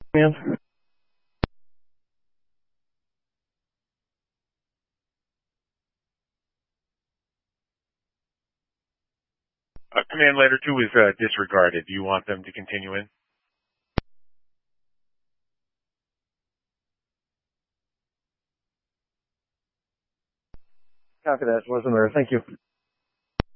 Man. Command letter 2 is disregarded. Do you want them to continue in? Copy that. Wasn't there. Thank you.